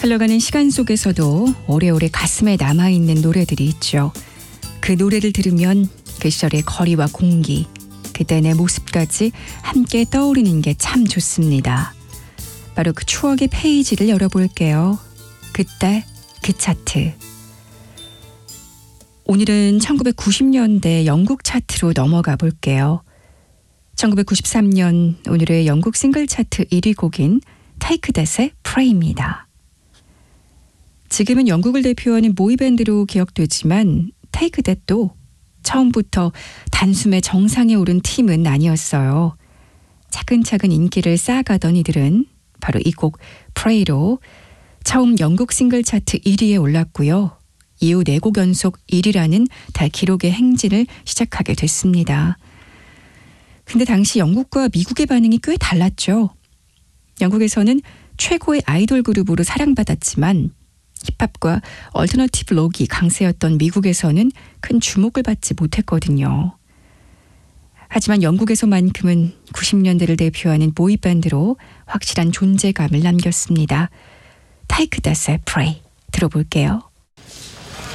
흘러가는 시간 속에서도 오래오래 가슴에 남아있는 노래들이 있죠. 그 노래를 들으면 그 시절의 거리와 공기, 그때 내 모습까지 함께 떠오르는 게 참 좋습니다. 바로 그 추억의 페이지를 열어볼게요. 그때 그 차트. 오늘은 1990년대 영국 차트로 넘어가 볼게요. 1993년 오늘의 영국 싱글 차트 1위 곡인 Take That의 Pray입니다. 지금은 영국을 대표하는 보이밴드로 기억되지만 Take That도 처음부터 단숨에 정상에 오른 팀은 아니었어요. 차근차근 인기를 쌓아가던 이들은 바로 이 곡 Pray로 처음 영국 싱글 차트 1위에 올랐고요. 이후 4곡 연속 1위라는 달 기록의 행진을 시작하게 됐습니다. 근데 당시 영국과 미국의 반응이 꽤 달랐죠. 영국에서는 최고의 아이돌 그룹으로 사랑받았지만 힙합과 얼터너티브 록이 강세였던 미국에서는 큰 주목을 받지 못했거든요. 하지만 영국에서만큼은 90년대를 대표하는 보이밴드로 확실한 존재감을 남겼습니다. Take That의 Pray 들어볼게요.